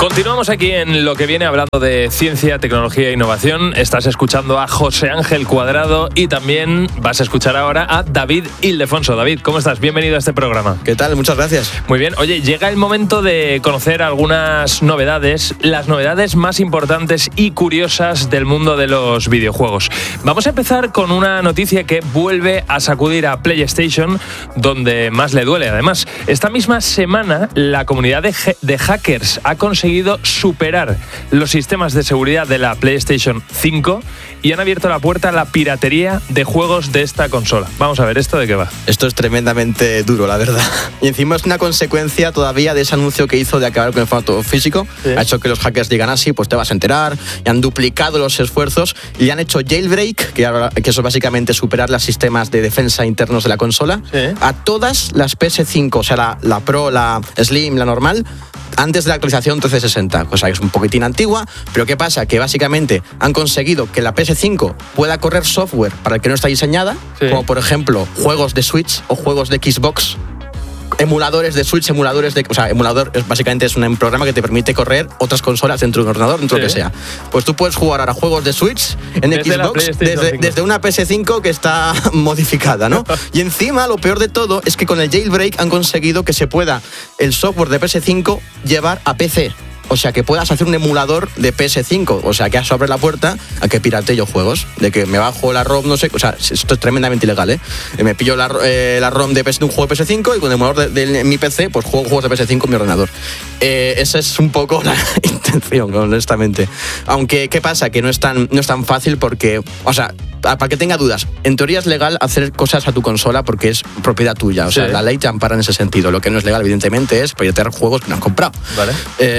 Continuamos aquí en Lo que viene hablando de ciencia, tecnología e innovación. Estás escuchando a José Ángel Cuadrado y también vas a escuchar ahora a David Ildefonso. David, ¿cómo estás? Bienvenido a este programa. ¿Qué tal? Muchas gracias. Muy bien. Oye, llega el momento de conocer algunas novedades, las novedades más importantes y curiosas del mundo de los videojuegos. Vamos a empezar con una noticia que vuelve a sacudir a PlayStation, donde más le duele. Además, esta misma semana la comunidad de hackers ha conseguido superar los sistemas de seguridad de la PlayStation 5 y han abierto la puerta a la piratería de juegos de esta consola. Vamos a ver, ¿esto de qué va? Esto es tremendamente duro, la verdad. Y encima es una consecuencia todavía de ese anuncio que hizo de acabar con el formato físico. Sí. Ha hecho que los hackers digan así, pues te vas a enterar, y han duplicado los esfuerzos y han hecho jailbreak, que eso es básicamente superar los sistemas de defensa internos de la consola, sí, a todas las PS5, o sea, la Pro, la Slim, la normal, antes de la actualización 1360, cosa que es un poquitín antigua, pero ¿qué pasa? Que básicamente han conseguido que la PS5 pueda correr software para el que no está diseñada, sí, como por ejemplo juegos de Switch o juegos de Xbox, emuladores de Switch, emulador básicamente es un programa que te permite correr otras consolas dentro de un ordenador, dentro de lo que sea. Pues tú puedes jugar ahora juegos de Switch en Xbox desde una PS5 que está modificada, ¿no? Y encima lo peor de todo es que con el jailbreak han conseguido que se pueda el software de PS5 llevar a PC. O sea, que puedas hacer un emulador de PS5. O sea, que eso abre la puerta a que piratee yo juegos. De que me bajo la ROM, no sé. O sea, esto es tremendamente ilegal, ¿eh? Me pillo la ROM de un juego de PS5 y con el emulador de mi PC, pues juego juegos de PS5 en mi ordenador. Esa es un poco la intención, honestamente. Aunque, ¿qué pasa? Que no es tan fácil porque... O sea, para que tenga dudas, en teoría es legal hacer cosas a tu consola porque es propiedad tuya. O sea, sí, la ley te ampara en ese sentido. Lo que no es legal, evidentemente, es piratear juegos que no has comprado. Vale.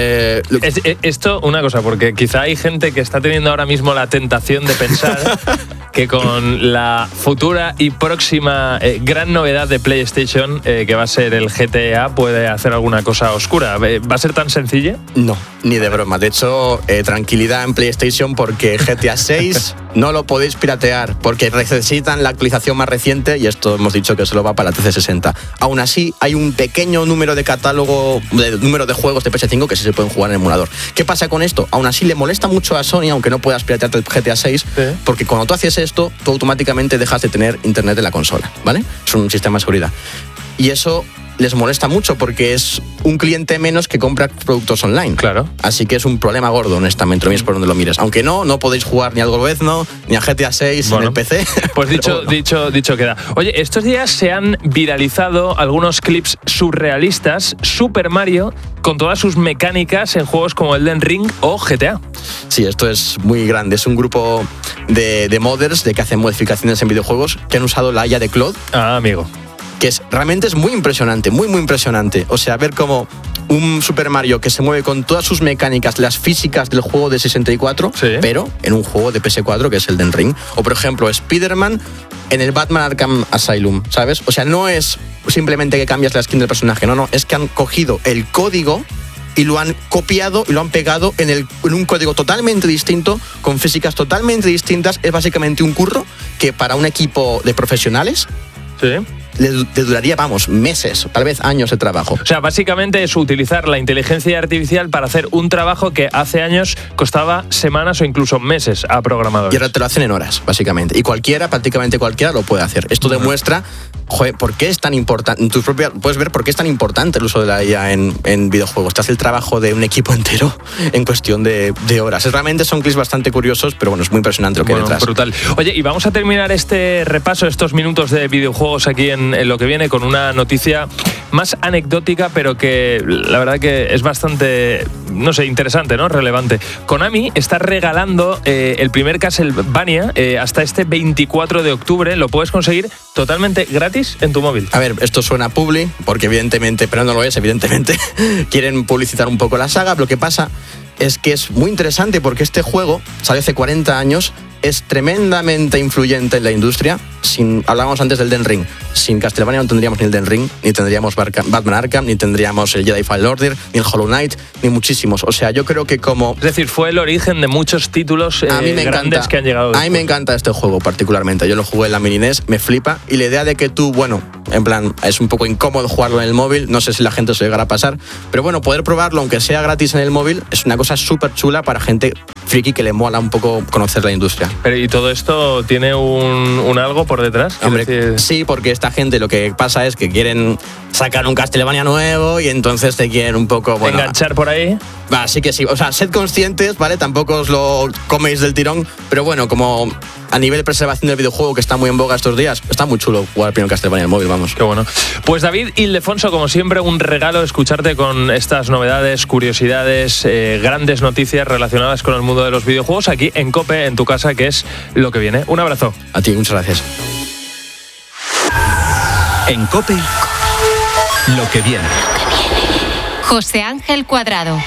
Esto, una cosa, porque quizá hay gente que está teniendo ahora mismo la tentación de pensar que con la futura y próxima gran novedad de PlayStation, que va a ser el GTA, puede hacer alguna cosa oscura. ¿Va a ser tan sencilla? No, ni de broma. De hecho, tranquilidad en PlayStation porque GTA 6 no lo podéis piratear porque necesitan la actualización más reciente y esto hemos dicho que solo va para la 1360. Aún así, hay un pequeño número de número de juegos de PS5 que sí se pueden jugar en el emulador. ¿Qué pasa con esto? Aún así le molesta mucho a Sony, aunque no puedas piratear el GTA 6, sí, porque cuando tú haces esto, tú automáticamente dejas de tener internet en la consola, ¿vale? Es un sistema de seguridad. Y eso les molesta mucho porque es un cliente menos que compra productos online. Claro. Así que es un problema gordo, honestamente, lo mires por donde lo mires. Aunque no podéis jugar ni al Gobezno, ni a GTA 6 en el PC. Pues dicho queda. Oye, estos días se han viralizado algunos clips surrealistas, Super Mario, con todas sus mecánicas en juegos como Elden Ring o GTA. Sí, esto es muy grande. Es un grupo de modders que hacen modificaciones en videojuegos que han usado la IA de Claude. Ah, amigo. Que realmente es muy impresionante, muy impresionante. O sea, ver cómo un Super Mario que se mueve con todas sus mecánicas, las físicas del juego de 64, sí, pero en un juego de PS4 que es el Elden Ring. O por ejemplo, Spider-Man en el Batman Arkham Asylum, ¿sabes? O sea, no es simplemente que cambias la skin del personaje, no, es que han cogido el código y lo han copiado y lo han pegado en un código totalmente distinto, con físicas totalmente distintas. Es básicamente un curro que para un equipo de profesionales, sí, le duraría, meses, tal vez años de trabajo. O sea, básicamente es utilizar la inteligencia artificial para hacer un trabajo que hace años costaba semanas o incluso meses a programadores. Y ahora te lo hacen en horas, básicamente. Y prácticamente cualquiera lo puede hacer. Esto demuestra, ¿por qué es tan importante? Puedes ver por qué es tan importante el uso de la IA en videojuegos. Te hace el trabajo de un equipo entero en cuestión de horas. Realmente son clips bastante curiosos, pero bueno, es muy impresionante lo que hay detrás. Brutal. Oye, y vamos a terminar este repaso, estos minutos de videojuegos aquí en Lo que viene, con una noticia más anecdótica, pero que la verdad que es bastante, no sé, interesante, ¿no? Relevante. Konami está regalando el primer Castlevania hasta este 24 de octubre. Lo puedes conseguir totalmente gratis en tu móvil. A ver, esto suena a publi, porque evidentemente, pero no lo es, evidentemente, quieren publicitar un poco la saga. Lo que pasa es que es muy interesante porque este juego salió hace 40 años es tremendamente influyente en la industria. Hablábamos antes del Elden Ring. Sin Castlevania no tendríamos ni el Elden Ring, ni tendríamos Batman Arkham, ni tendríamos el Jedi Fallen Order, ni el Hollow Knight, ni muchísimos. O sea, yo creo que como... Es decir, fue el origen de muchos títulos grandes que han llegado después. A mí me encanta este juego particularmente. Yo lo jugué en la Mini NES, me flipa. Y la idea de que tú, bueno, en plan, es un poco incómodo jugarlo en el móvil. No sé si la gente se llegará a pasar. Pero bueno, poder probarlo, aunque sea gratis en el móvil, es una cosa súper chula para gente friki que le mola un poco conocer la industria. Pero ¿y todo esto tiene un algo por detrás? Hombre, sí, porque esta gente lo que pasa es que quieren sacar un Castlevania nuevo y entonces te quieren un poco... Bueno, enganchar por ahí. Va, sí que sí. O sea, sed conscientes, ¿vale? Tampoco os lo coméis del tirón, pero bueno, como a nivel de preservación del videojuego, que está muy en boga estos días, está muy chulo jugar primero Castlevania en el móvil, vamos. Qué bueno. Pues David Ildefonso, como siempre, un regalo escucharte con estas novedades, curiosidades, grandes noticias relacionadas con el mundo de los videojuegos aquí en COPE, en tu casa, que es lo que viene. Un abrazo. A ti, muchas gracias. En COPE, lo que viene. José Ángel Cuadrado.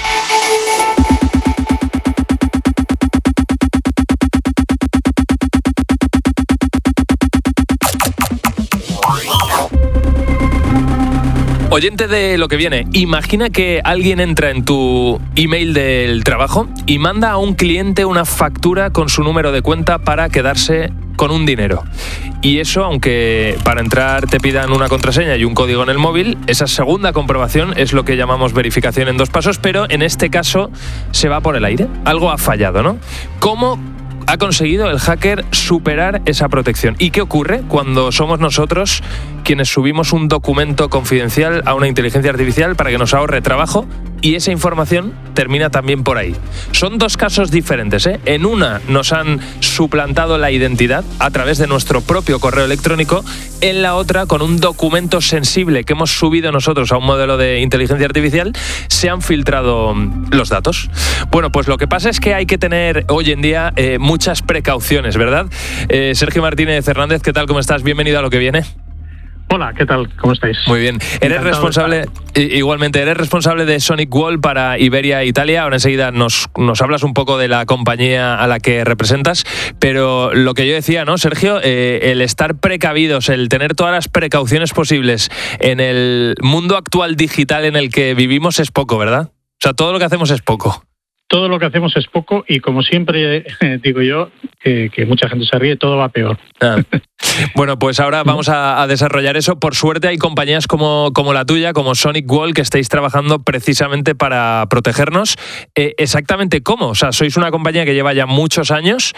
Oyente de lo que viene, imagina que alguien entra en tu email del trabajo y manda a un cliente una factura con su número de cuenta para quedarse con un dinero. Y eso, aunque para entrar te pidan una contraseña y un código en el móvil, esa segunda comprobación es lo que llamamos verificación en 2 pasos, pero en este caso se va por el aire. Algo ha fallado, ¿no? ¿Cómo ha conseguido el hacker superar esa protección? ¿Y qué ocurre cuando somos nosotros quienes subimos un documento confidencial a una inteligencia artificial para que nos ahorre trabajo y esa información termina también por ahí? Son 2 casos diferentes, ¿eh? En una nos han suplantado la identidad a través de nuestro propio correo electrónico, en la otra, con un documento sensible que hemos subido nosotros a un modelo de inteligencia artificial, se han filtrado los datos. Bueno, pues lo que pasa es que hay que tener hoy en día muchas precauciones, ¿verdad? Sergio Martínez Hernández, ¿qué tal? ¿Cómo estás? Bienvenido a Lo que viene. Hola, ¿qué tal? ¿Cómo estáis? Muy bien. Eres responsable, igualmente, eres responsable de Sonic Wall para Iberia Italia. Ahora enseguida nos hablas un poco de la compañía a la que representas, pero lo que yo decía, ¿no, Sergio? El estar precavidos, el tener todas las precauciones posibles en el mundo actual digital en el que vivimos es poco, ¿verdad? O sea, todo lo que hacemos es poco. Todo lo que hacemos es poco y, como siempre digo yo, que mucha gente se ríe, todo va peor. Bueno, pues ahora vamos a desarrollar eso. Por suerte hay compañías como la tuya, como Sonic Wall, que estáis trabajando precisamente para protegernos. ¿Exactamente cómo? O sea, sois una compañía que lleva ya muchos años.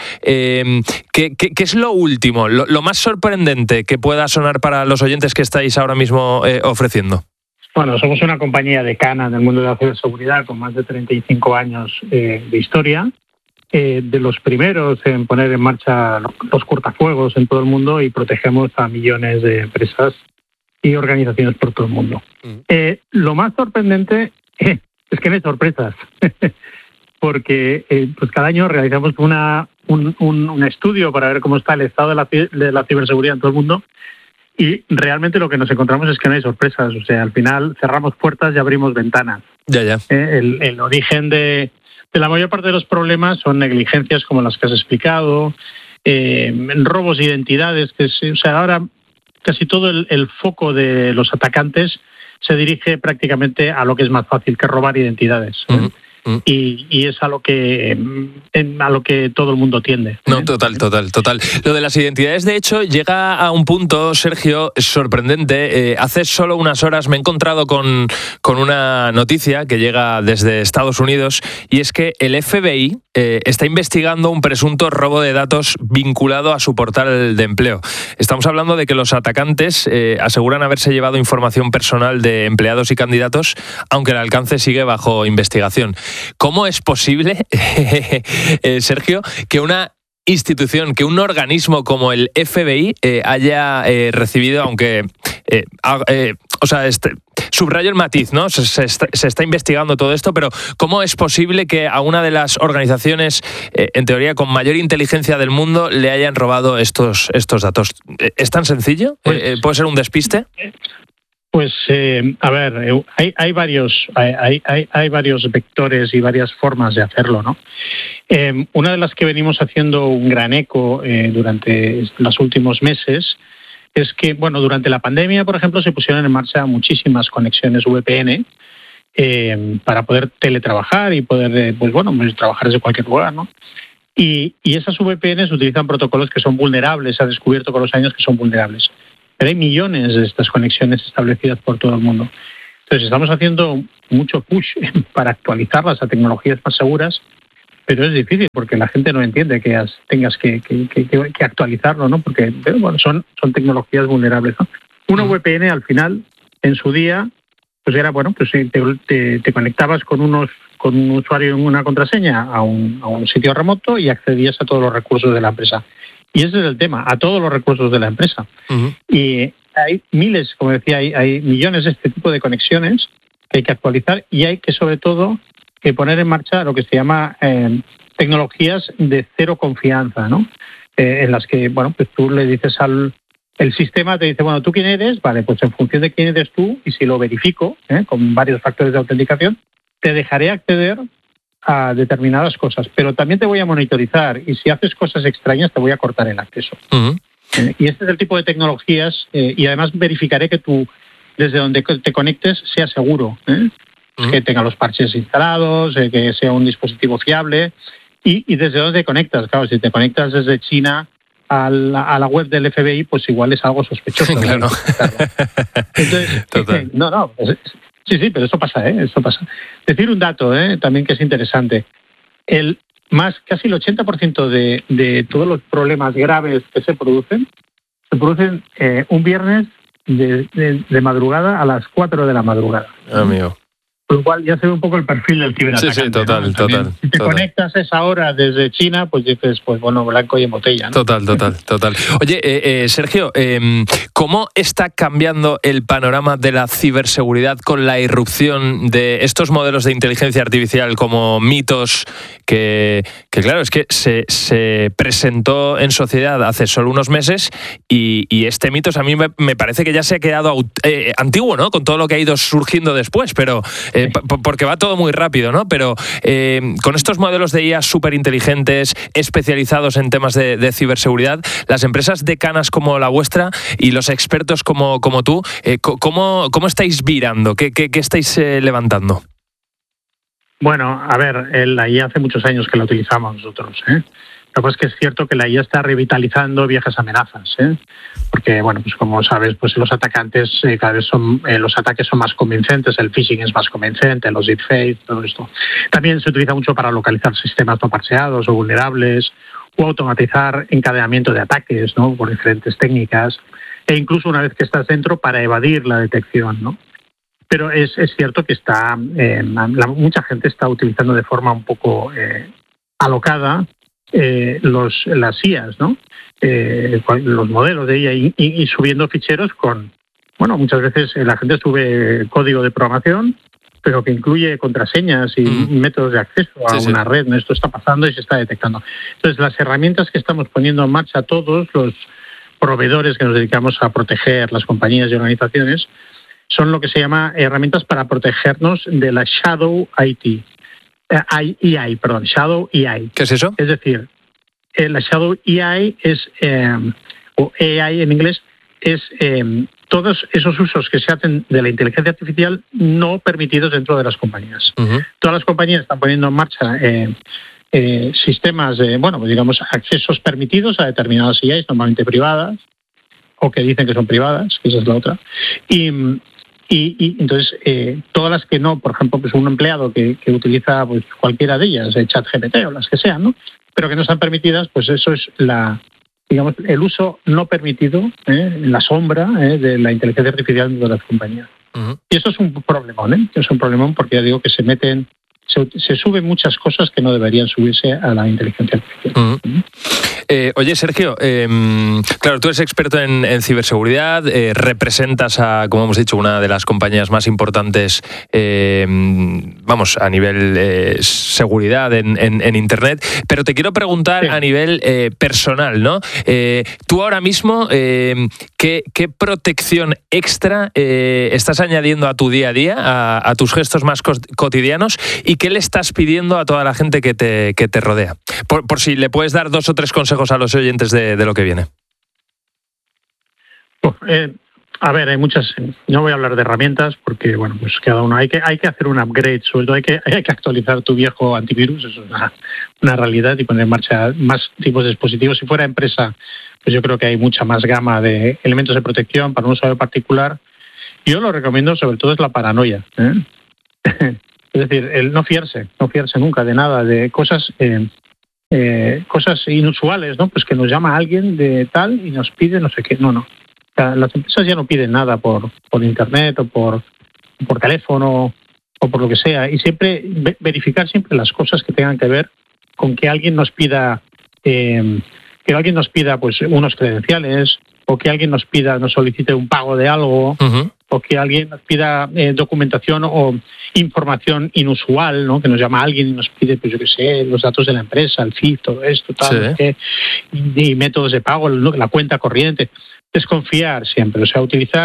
¿Qué es lo último, lo más sorprendente que pueda sonar para los oyentes que estáis ahora mismo ofreciendo? Bueno, somos una compañía decana en el mundo de la ciberseguridad con más de 35 años de historia, de los primeros en poner en marcha los cortafuegos en todo el mundo, y protegemos a millones de empresas y organizaciones por todo el mundo. Lo más sorprendente es que no hay sorpresas, porque pues cada año realizamos un estudio para ver cómo está el estado de la ciberseguridad en todo el mundo. Y realmente lo que nos encontramos es que no hay sorpresas. O sea, al final cerramos puertas y abrimos ventanas. Ya. El origen de la mayor parte de los problemas son negligencias como las que has explicado, robos de identidades. O sea, ahora casi todo el foco de los atacantes se dirige prácticamente a lo que es más fácil, que robar identidades. Y es a lo que todo el mundo tiende. No, total. Lo de las identidades, de hecho, llega a un punto, Sergio, sorprendente. Hace solo unas horas me he encontrado con una noticia que llega desde Estados Unidos, y es que el FBI está investigando un presunto robo de datos vinculado a su portal de empleo. Estamos hablando de que los atacantes aseguran haberse llevado información personal de empleados y candidatos, aunque el alcance sigue bajo investigación. ¿Cómo es posible, Sergio, que una institución, que un organismo como el FBI haya recibido, aunque... subrayo el matiz, ¿no? Se está investigando todo esto, pero ¿cómo es posible que a una de las organizaciones, en teoría, con mayor inteligencia del mundo, le hayan robado estos datos? ¿Es tan sencillo? ¿Puede ser un despiste? Pues, a ver, hay varios vectores y varias formas de hacerlo, ¿no? Una de las que venimos haciendo un gran eco durante los últimos meses es que, bueno, durante la pandemia, por ejemplo, se pusieron en marcha muchísimas conexiones VPN para poder teletrabajar y poder, pues trabajar desde cualquier lugar, ¿no? Y esas VPNs utilizan protocolos que son vulnerables, se ha descubierto con los años que son vulnerables. Pero hay millones de estas conexiones establecidas por todo el mundo. Entonces estamos haciendo mucho push para actualizarlas a tecnologías más seguras, pero es difícil porque la gente no entiende que tengas que actualizarlo, ¿no? Porque son tecnologías vulnerables, ¿no? Una VPN al final, en su día, pues era te conectabas con un usuario y una contraseña a un sitio remoto y accedías a todos los recursos de la empresa. Y ese es el tema, a todos los recursos de la empresa. Uh-huh. Y hay miles, como decía, hay millones de este tipo de conexiones que hay que actualizar y hay que, sobre todo, que poner en marcha lo que se llama tecnologías de cero confianza, ¿no? En las que, pues tú le dices el sistema te dice, ¿tú quién eres? Vale, pues en función de quién eres tú, y si lo verifico, con varios factores de autenticación, te dejaré acceder a determinadas cosas, pero también te voy a monitorizar y si haces cosas extrañas te voy a cortar el acceso. Uh-huh. Y este es el tipo de tecnologías y además verificaré que tú, desde donde te conectes, sea seguro, uh-huh. Que tenga los parches instalados, que sea un dispositivo fiable y desde dónde te conectas. Claro, si te conectas desde China a la web del FBI, pues igual es algo sospechoso. Claro. Entonces, total. Sí, pero eso pasa, eso pasa. Decir un dato, también que es interesante. Casi el 80% de todos los problemas graves que se producen un viernes de madrugada a las 4 de la madrugada. Amigo. Por lo cual ya se ve un poco el perfil del ciberatacante. Sí, total, ¿no? Total. Si te conectas a esa hora desde China, pues dices, blanco y en botella, ¿no? Total. Oye, Sergio, ¿cómo está cambiando el panorama de la ciberseguridad con la irrupción de estos modelos de inteligencia artificial como mitos que claro, es que se presentó en sociedad hace solo unos meses y este mitos a mí me parece que ya se ha quedado antiguo, ¿no? Con todo lo que ha ido surgiendo después, pero porque va todo muy rápido, ¿no? Pero con estos modelos de IA súper inteligentes, especializados en temas de ciberseguridad, las empresas decanas como la vuestra y los expertos como tú, ¿cómo estáis virando? ¿Qué estáis levantando? Bueno, a ver, la IA hace muchos años que la utilizamos nosotros, Lo que pasa es que es cierto que la IA está revitalizando viejas amenazas, porque, pues como sabes, pues los atacantes cada vez los ataques son más convincentes, el phishing es más convincente, los deepfakes, todo esto. También se utiliza mucho para localizar sistemas no parcheados o vulnerables, o automatizar encadenamiento de ataques, ¿no? Por diferentes técnicas, e incluso una vez que estás dentro para evadir la detección, ¿no? Pero es cierto que mucha gente está utilizando de forma un poco alocada las IAs, ¿no? Los modelos de IA y subiendo ficheros muchas veces la gente sube código de programación, pero que incluye contraseñas y métodos de acceso a una red, ¿no? Esto está pasando y se está detectando. Entonces, las herramientas que estamos poniendo en marcha todos los proveedores que nos dedicamos a proteger, las compañías y organizaciones, son lo que se llama herramientas para protegernos de la Shadow IT. Shadow AI. ¿Qué es eso? Es decir, la Shadow AI o AI en inglés, es todos esos usos que se hacen de la inteligencia artificial no permitidos dentro de las compañías. Uh-huh. Todas las compañías están poniendo en marcha sistemas de, accesos permitidos a determinadas IAs, normalmente privadas, o que dicen que son privadas, que esa es la otra. Y entonces, todas las que no, por ejemplo, pues un empleado que utiliza cualquiera de ellas, ChatGPT o las que sean, ¿no? Pero que no están permitidas, pues eso es el uso no permitido, en la sombra, de la inteligencia artificial de las compañías. Uh-huh. Y eso es un problemón, Es un problemón porque ya digo que se meten se suben muchas cosas que no deberían subirse a la inteligencia artificial. Oye, Sergio, claro, tú eres experto en ciberseguridad, representas a, como hemos dicho, una de las compañías más importantes, a nivel seguridad en Internet, pero te quiero preguntar a nivel personal, ¿no? Tú ahora mismo, ¿qué protección extra estás añadiendo a tu día a día, a tus gestos más cotidianos, y qué le estás pidiendo a toda la gente que te rodea? Por si le puedes dar 2 o 3 consejos a los oyentes de lo que viene. A ver, hay muchas. No voy a hablar de herramientas porque, bueno, pues cada uno hay que hacer un upgrade, sobre todo hay que actualizar tu viejo antivirus, eso es una realidad, y poner en marcha más tipos de dispositivos. Si fuera empresa, pues yo creo que hay mucha más gama de elementos de protección para un usuario particular. Yo lo recomiendo, sobre todo, es la paranoia, Es decir, el no fiarse nunca de nada, de cosas inusuales, ¿no? Pues que nos llama alguien de tal y nos pide no sé qué. No. O sea, las empresas ya no piden nada por internet o por teléfono o por lo que sea, y siempre verificar siempre las cosas que tengan que ver con que alguien nos pida pues unos credenciales, o que alguien nos solicite un pago de algo, o que alguien nos pida documentación o información inusual, ¿no? Que nos llama alguien y nos pide, pues yo qué sé, los datos de la empresa, el CIF, todo esto, tal, y métodos de pago, la cuenta corriente. Desconfiar siempre, o sea,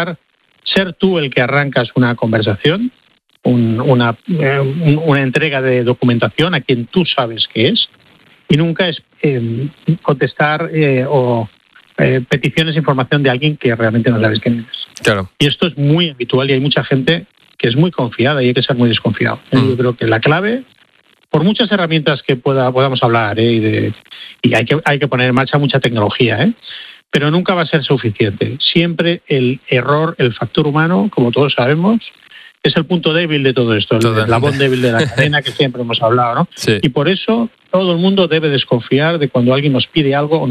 ser tú el que arrancas una conversación, una entrega de documentación a quien tú sabes que es, y nunca es contestar peticiones de información de alguien que realmente no sabes quién es. Claro. Y esto es muy habitual y hay mucha gente que es muy confiada y hay que ser muy desconfiado. Yo creo que la clave, por muchas herramientas que podamos hablar, y hay que poner en marcha mucha tecnología, pero nunca va a ser suficiente. Siempre el error, el factor humano, como todos sabemos, es el punto débil de todo esto, el eslabón débil de la cadena que siempre hemos hablado, ¿no? Sí. Y por eso todo el mundo debe desconfiar de cuando alguien nos pide algo.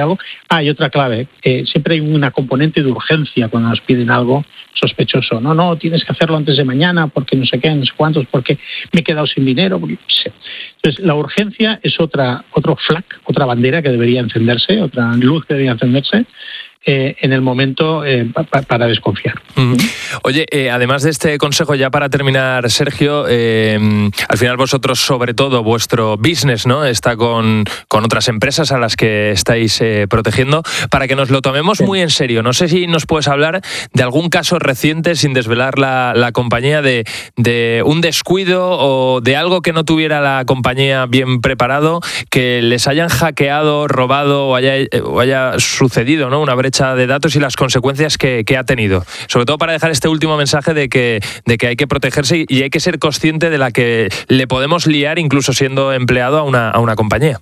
Y otra clave, siempre hay una componente de urgencia cuando nos piden algo sospechoso. No, tienes que hacerlo antes de mañana porque no sé qué, no sé cuántos, porque me he quedado sin dinero. Entonces, la urgencia es otro flag, otra bandera que debería encenderse, otra luz que debería encenderse en el momento para desconfiar. Oye, además de este consejo, ya para terminar, Sergio, al final vosotros, sobre todo vuestro business, ¿no?, está con otras empresas a las que estáis protegiendo, para que nos lo tomemos muy en serio. No sé si nos puedes hablar de algún caso reciente, sin desvelar la compañía, de un descuido o de algo que no tuviera la compañía bien preparado, que les hayan hackeado, robado o haya sucedido, ¿no?, una brecha de datos y las consecuencias que ha tenido. Sobre todo para dejar este último mensaje de que hay que protegerse y hay que ser consciente de la que le podemos liar incluso siendo empleado a una compañía.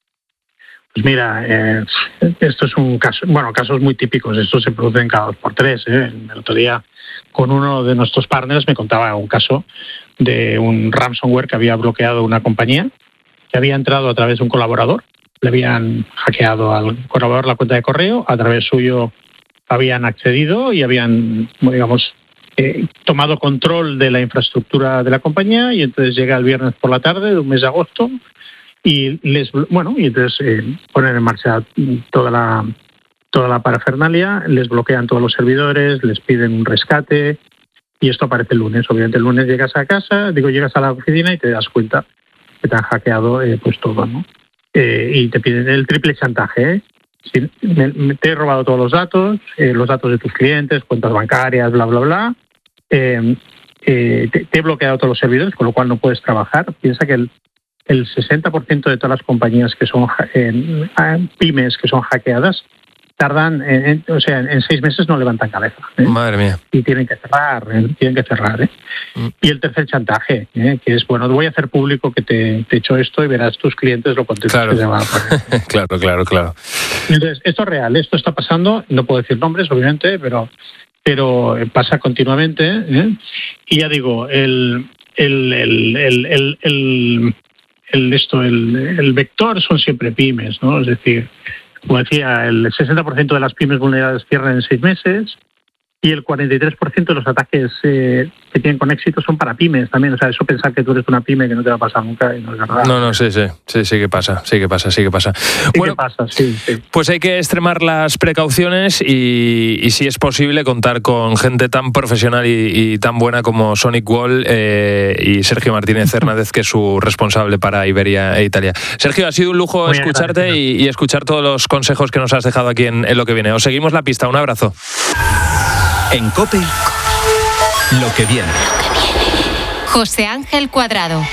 Pues mira, esto es un caso, casos muy típicos. Esto se producen cada 2 por 3. El otro día, con uno de nuestros partners, me contaba un caso de un ransomware que había bloqueado una compañía, que había entrado a través de un colaborador. Le habían hackeado al colaborador la cuenta de correo, a través suyo habían accedido y habían, tomado control de la infraestructura de la compañía, y entonces llega el viernes por la tarde de un mes de agosto y entonces ponen en marcha toda la parafernalia, les bloquean todos los servidores, les piden un rescate, y esto aparece el lunes. Obviamente el lunes llegas a la oficina y te das cuenta que te han hackeado pues todo, ¿no? Y te piden el triple chantaje. Te he robado todos los datos de tus clientes, cuentas bancarias, bla, bla, bla. Te he bloqueado todos los servidores, con lo cual no puedes trabajar. Piensa que el 60% de todas las compañías que son pymes que son hackeadas tardan, en 6 meses no levantan cabeza. Madre mía. Y tienen que cerrar. Y el tercer chantaje, que es, voy a hacer público que te he hecho esto y verás tus clientes lo contentos que se van a poner. Claro. Entonces, esto es real, esto está pasando, no puedo decir nombres, obviamente, pero pasa continuamente, y ya digo, el vector son siempre pymes, ¿no? Es decir, como decía, el 60% de las pymes vulnerables cierran en 6 meses, y el 43% de los ataques que tienen con éxito son para pymes también. O sea, eso pensar que tú eres una pyme que no te va a pasar nunca y no es verdad. No, sí que pasa. Sí que pasa, sí. Pues hay que extremar las precauciones y si es posible contar con gente tan profesional y tan buena como Sonic Wall y Sergio Martínez Hernández, que es su responsable para Iberia e Italia. Sergio, ha sido un lujo escucharte y escuchar todos los consejos que nos has dejado aquí en Lo que viene. Os seguimos la pista. Un abrazo. En COPE, lo que viene. José Ángel Cuadrado.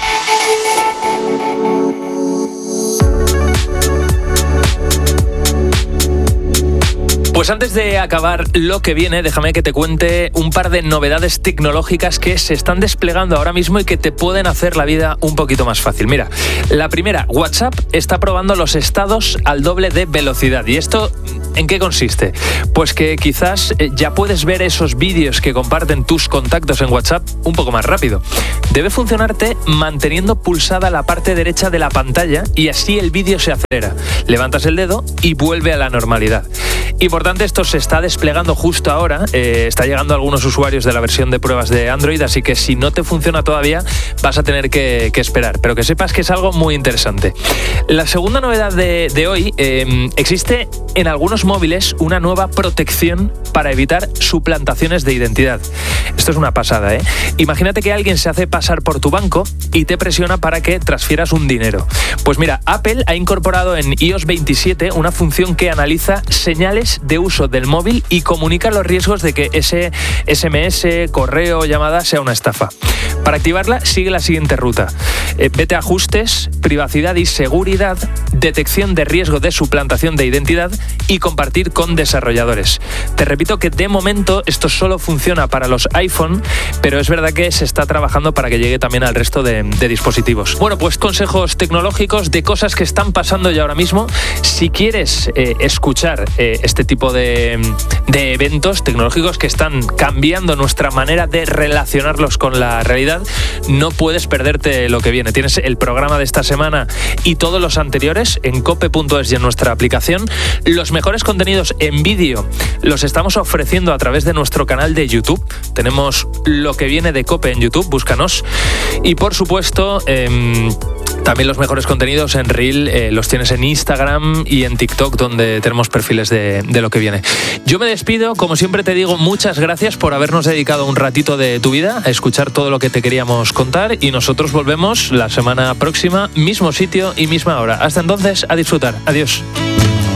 Pues antes de acabar lo que viene, déjame que te cuente un par de novedades tecnológicas que se están desplegando ahora mismo y que te pueden hacer la vida un poquito más fácil. Mira, la primera, WhatsApp está probando los estados al doble de velocidad. ¿Y esto en qué consiste? Pues que quizás ya puedes ver esos vídeos que comparten tus contactos en WhatsApp un poco más rápido. Debe funcionarte manteniendo pulsada la parte derecha de la pantalla y así el vídeo se acelera. Levantas el dedo y vuelve a la normalidad. Importante, esto se está desplegando justo ahora, está llegando a algunos usuarios de la versión de pruebas de Android, así que si no te funciona todavía vas a tener que esperar, pero que sepas que es algo muy interesante. La segunda novedad de hoy, existe en algunos móviles una nueva protección para evitar suplantaciones de identidad. Esto es una pasada, ¿eh? Imagínate que alguien se hace pasar por tu banco y te presiona para que transfieras un dinero. Pues mira, Apple ha incorporado en iOS 27 una función que analiza señales de uso del móvil y comunica los riesgos de que ese SMS, correo o llamada sea una estafa. Para activarla, sigue la siguiente ruta. Vete a Ajustes, Privacidad y Seguridad, Detección de riesgo de suplantación de identidad y Compartir con desarrolladores. Te repito que de momento esto solo funciona para los iPhone, pero es verdad que se está trabajando para que llegue también al resto de dispositivos. Bueno, pues consejos tecnológicos de cosas que están pasando ya ahora mismo. Si quieres escuchar este tipo de eventos tecnológicos que están cambiando nuestra manera de relacionarlos con la realidad, no puedes perderte lo que viene. Tienes el programa de esta semana y todos los anteriores en cope.es y en nuestra aplicación. Los mejores contenidos en vídeo los estamos ofreciendo a través de nuestro canal de YouTube. Tenemos Lo que viene de COPE en YouTube, búscanos. Y por supuesto, también los mejores contenidos en Reel los tienes en Instagram y en TikTok, donde tenemos perfiles de Lo que viene. Yo me despido, como siempre te digo, muchas gracias por habernos dedicado un ratito de tu vida a escuchar todo lo que te queríamos contar y nosotros volvemos la semana próxima, mismo sitio y misma hora. Hasta entonces, a disfrutar. Adiós.